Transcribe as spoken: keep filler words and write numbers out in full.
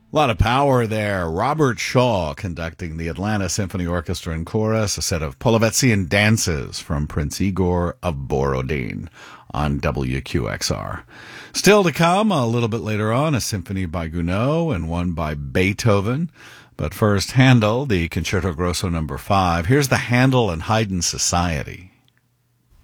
A lot of power there. Robert Shaw conducting the Atlanta Symphony Orchestra and Chorus, a set of Polovetzian dances from Prince Igor of Borodin on W Q X R. Still to come, a little bit later on, a symphony by Gounod and one by Beethoven. But first, Handel, the Concerto Grosso number five. Here's the Handel and Haydn Society.